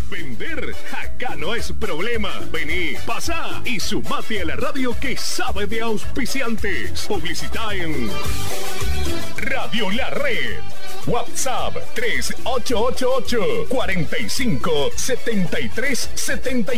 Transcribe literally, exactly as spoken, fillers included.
Vender acá no es problema. Vení, pasá y sumate a la radio que sabe de auspiciantes. Publicita en Radio La Red. WhatsApp tres ocho ocho ocho, cuatro cinco, siete tres siete